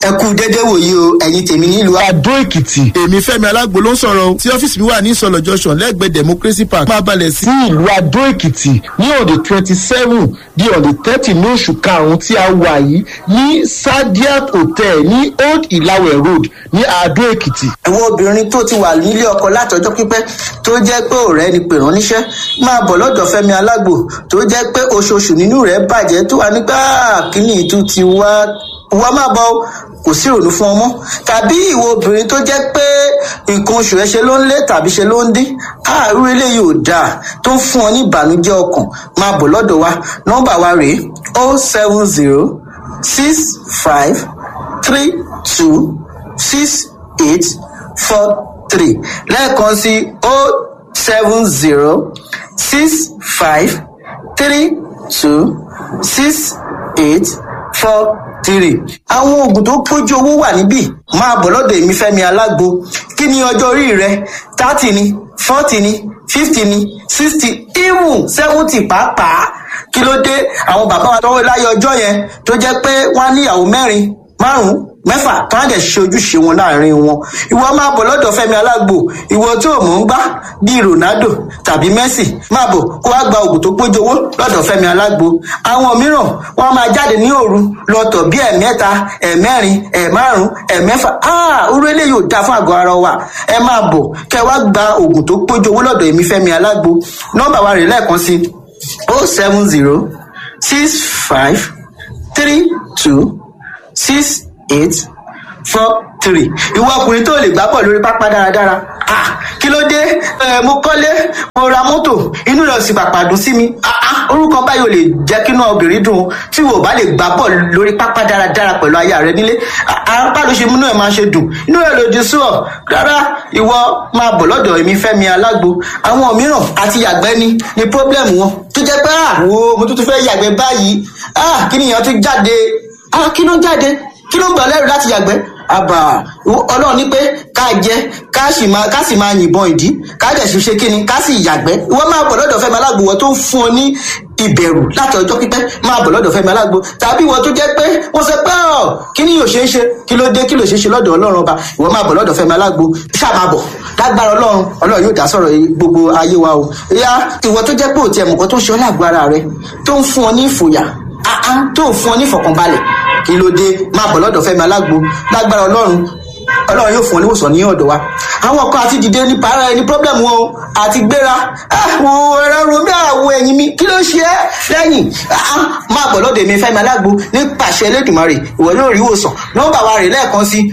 ẹ kú dédé wòyí o ẹ̀yin tèmi nílùú Adó Èkìtì. Èmi Fẹ́mi Alágbo ló ń sọ̀rọ̀ o. Tí ọ́fíìsì mi wà ní Ìsọ̀lọ̀ Junction lẹ́gbẹ̀ẹ́ Democracy Park. Máa balẹ̀ sí ìlú Adó Èkìtì ní on the 27 di on the 30 ní oṣù karùn-ún tí a wà yìí ní Sadiat Hotel ní Old Ìlàwẹ̀ Road ní Adó Èkìtì. àwọn obìnrin tó ti wà nílé ọkọ látọjọ́ pípẹ́ tó jẹ́ pé ọ̀rẹ́ ni pè rán níṣẹ́ máa bọ̀ lọ́dọ̀ Fẹ́mi Alágbo tó jẹ́ pé oṣooṣù nínú rẹ̀ bàjẹ́ tó wà nígbà kíní ìtú ti wá máa bọ̀ kò sí ìrònú fún ọmọ tàbí ìwọ obìnrin tó jẹ́ pé nǹkan oṣù ẹ ṣe ló ń lé tàbí ṣe ló ń dín àárú eléyìí ò dáa tó ń fún ọ ní ìbànújẹ́ ọkàn máa bọ̀ lọ́dọ̀ wa nọ́mbà wa rèé 07065326843 lẹ́ẹ̀kan sí 07065326843. àwọn oògùn tó pójú owó wà níbí máa bọ̀ lọ́dọ̀ èmi Fẹ́mi Alágbo. kí ni ọjọ́ orí rẹ 30 ni 40 ni 50 ni 60 even 70 pàápàá kí ló dé àwọn bàbá wa tọwọ́ láyé ọjọ́ yẹn tó jẹ́ pé wọ́n á níyàwó mẹ́rin márùn-ún mẹ́fà tó á dẹ̀ ṣe ojúṣe wọn láàrin wọn. ìwọ máa bọ̀ lọ́dọ̀ Fẹ́mi Alágbo ìwọ tó mọ̀ ń gbá bíi Ronaldo tàbí Messi máa bọ̀ kó wá gba oògùn tó pójú owó lọ́dọ̀ Fẹ́mi Alágbo. àwọn mìíràn wọ́n máa jáde ní òru lọ́tọ̀ bí ẹ̀mẹ́ta ẹ̀mẹ́rin ẹ̀márùn ẹ̀mẹ́fà orú eléyìí ò dáa fún àgọ́ ara wa. ẹ máa bọ̀ kẹ́ wá gba oògùn tó pójú owó lọ́dọ̀ èmi Fẹ́mi Alágbo. nọ́mbà wa rè lẹ́ẹ̀kan sí 07065326843. ìwọ ọkùnrin tó lè gbá bọ̀ lórí pápá dáradára kí ló dé mo kọ́lé mo ra mọ́tò inú rẹ̀ sì pàpà dùn sí mi orúkọ báyìí ò lè jẹ́ kí inú obìnrin dùn tí wò bá lè gbá bọ̀ lórí pápá dáradára pẹ̀lú aya rẹ nílé apá ló ṣe múnú ẹ̀ máa ṣe dùn inú rẹ̀ lòdì sí ọ rárá ìwọ máa bọ̀ lọ́dọ̀ èmi Fẹ́mi Alágbo. àwọn mìíràn àti yàgbẹ́ ni pọ́blẹ́mù wọn tó jẹ́ pé mo tún fẹ́ yàgbẹ́ báyìí kí nìyẹn tún jáde kí ló ń jáde kí ló ń bà lẹ́rù láti yàgbẹ́ àbà Ọlọ́run ní pé ká jẹ ká sì máa yìnbọn ìdí ká dẹ̀ sì ṣe kíni ká sì yàgbẹ́. ìwọ máa bọ̀ lọ́dọ̀ Fẹ́mi Alágbo wọ́n tó ń fún ọ ní ìbẹ̀rù láti ọjọ́ pípẹ́ máa bọ̀ lọ́dọ̀ Fẹ́mi Alágbo. tàbí ìwọ tó jẹ́ pé wọ́n sọ pé kí ni yóò ṣe é ṣe kí ló dé kí ló ṣe é ṣe lọ́dọ̀ Ọlọ́run ọba ìwọ máa bọ̀ lọ́dọ̀ Fẹ́mi Alágbo. ṣáà máa bọ̀ lágbára Ọlọ́run yóò dá sọ̀rọ̀ gbogbo ayé wa o. ìwọ tó jẹ́ pé òtí ẹ̀mùkọ́ tó ń ṣe ọ́ lágbo ara rẹ tó ń fún ọ ní ìfòyà tó ń fún ọ ní ìfọ̀kànbalẹ̀ kí ló dé máa bọ̀ lọ́dọ̀ Fẹ́mi Alágbo. lágbára Ọlọ́run yóò fún ọ níwòsàn ní ọ̀dọ̀ wa. àwọn kan àti dìde ní para ẹni pọ́blẹ́mù wọn àti gbéra ẹ̀rọ romi àwọ̀ ẹ̀yìn mi kí ló ṣe é lẹ́yìn máa bọ̀ lọ́dọ̀ èmi Fẹ́mi Alágbo nípasẹ̀ Elédùmarè ìwọ yóò rí ìwòsàn. nọ́mbà wa rè lẹ́ẹ̀kan sí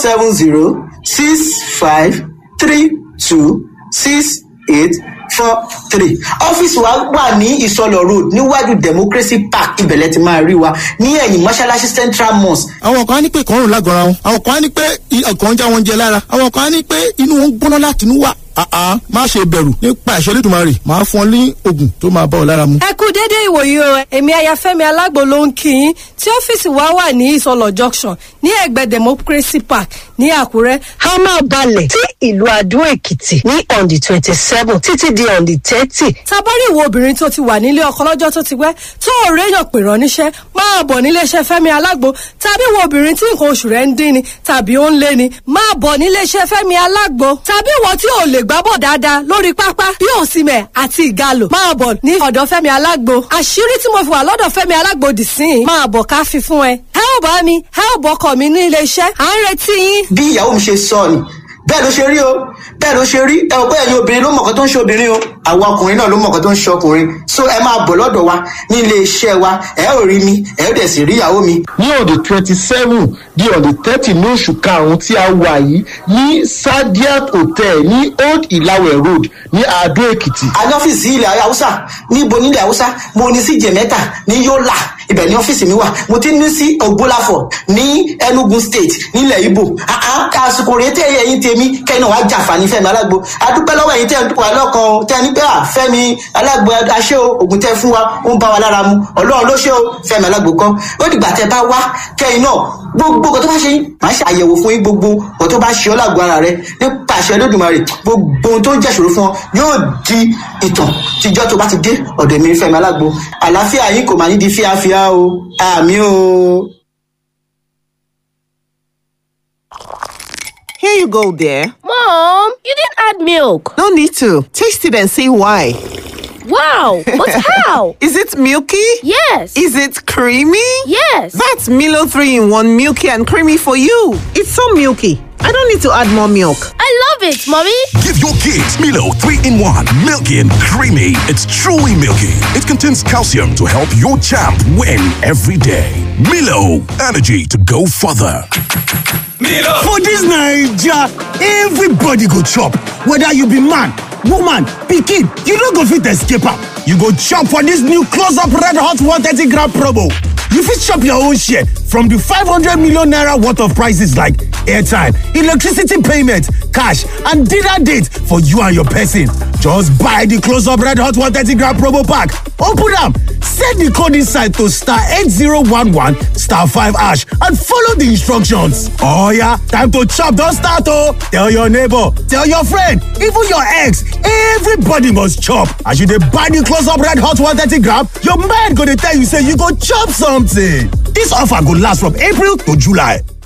07065326843. ọ́fíìsì wa wà ní Ìsọlọ̀ Road níwájú Democracy Park ibẹ̀lẹ̀ ti máa rí wa ní ẹ̀yìn mọ́ṣáláṣí Central Mosque. Àwọn kan á ní pé ìkọrùn lágọ̀ọ́ra wọn. Àwọn kan á ní pé ọkàn ń já wọn jẹ lára. Àwọn kan á ní pé inú wọn ń gbóná láti inú wá. Má ṣe bẹ̀rù nípa àṣẹ Elédùmarè máa fún ọ ní oògùn tó máa bá ọ lára mu. ẹ kú déédéé ìwòyí o èmi aya Fẹ́mi Alágbo ló ń kí yín tí ọ́fíìsì wa wà ní Ìsọlọ̀ Junction ní ẹ̀gbẹ́ Democracy Park ní Àkúrẹ́. a máa balẹ̀ sí ìlú Adó Èkìtì ní on the 27 títí di on the 30. tabari ìwọ obìnrin tó ti wà nílé ọkọ lọ́jọ́ tó ti pẹ́ tó ò réyàn pè rán níṣẹ́ máa bọ̀ níléeṣẹ́ Fẹ́mi Alágbo. tàbí ìwọ obìnrin tí nǹkan oṣù rẹ̀ ń dín ni tàbí ó ń lé ni máa bọ̀ níléeṣẹ́ Fẹ́mi Alágbo. tàbí ìwọ tí ò lè gbábọ̀ dáadáa lórí pápá bí òsìmẹ̀ àti ìgalò máa bọ̀ ní ọ̀dọ̀ Fẹ́mi Alágbo. àṣírí tí mo fi wà lọ́dọ̀ Fẹ́mi Alágbo dì sí i máa bọ̀ ká fi fún ẹ. ẹ ò bá mi ẹ ò bọ́kọ̀ mi ní iléeṣẹ́ à ń retí yín. bí ìyàwó mi ṣe sọ ni bẹ́ẹ̀ ló ṣe rí o bẹ́ẹ̀ ló ṣe rí ẹ ò pé ẹ̀yin obìnrin ló mọ̀ọ́kọ́ tó ń ṣe obìnrin o àwọn ọkùnrin náà ló mọ̀ọ́kọ́ tó ń ṣe ọkùnrin. so ẹ máa bọ̀ lọ́dọ̀ wa ní ilé iṣẹ́ wa ẹ ò rí mi ẹ ò dẹ̀ sì rí ìyàwó mi. ní on the 27 di on the 30 ní oṣù karùn-ún tí a wà yìí ní Sadiat Hotel ní Old Ìlàwẹ̀ Road ní Adó Èkìtì. a ní ọ́fíìsì ilẹ̀ Haúsá níbo nílẹ̀ Haúsá mo ní sí Jẹ̀mẹ́ta ní Yólà ibẹ̀ ní ọ́fíìsì mi wà mo ti ní sí Ògbólàfọ̀ ní Enugu State nílẹ̀ Ìgbò. àsìkò rèé tẹ́ ẹ̀yin tèmi kẹ́ni wàá jàǹfààní Fẹ́mi Alágbo. adúpẹ́ lọ́wọ́ ẹ̀yin tẹ́ ń dúpọ̀ alọ́kan tẹ́ ní pé Fẹ́mi Alágbo aṣẹ́ o ògùn tẹ́ fún wa ó ń bá wa lára mu Ọlọ́run ló ṣe o Fẹ́mi Alágbo kan ó dìgbà tẹ́ bá wá kẹ́yìn náà gbogbo nǹkan tó bá ṣe yín máa ṣe àyẹ̀wò fún yín gbogbo nǹkan tó bá ṣe ọ́ lágbo ara rẹ nípa àṣẹ Olódùmarè gbogbo ohun tó ń jẹ́ṣòro fún ọ yóò di ìtàn tíjọ́ tó bá ti dé ọ̀dọ̀ mi Fẹ́mi Alágbo. àlàáfíà yín kò máa ní di fíafíà o àmín o. Here you go, dear. Mom, you didn't add milk. No need to. Taste it and see why. Wow, but how? Is it milky? Yes. Is it creamy? Yes. That's Milo 3-in-1 milky and creamy for you. It's so milky. I don't need to add more milk. I love it, Mommy. Give your kids Milo 3-in-1, milky and creamy. It's truly milky. It contains calcium to help your champ win every day. Milo, energy to go further. Milo. For this Naija, everybody go chop. Whether you be man, woman, pikin, you no go fit escape am. You go chop for this new close-up red hot 130-gram promo. You fit chop your own share from the 500 million naira worth of prices like airtime, electricity payment, cash, and dinner date for you and your person. Just buy the close-up red hot 130-gram promo pack. Open am, set the code inside to star 8011 star 5 hash and follow the instructions. Oh yeah, time to chop don start oh. Tell your neighbor, tell your friend, even your ex, everybody must chop. As you dey buy the close-up red hot 130-gram, your mind go dey tell you say you go chop something. This offer go last from April to July.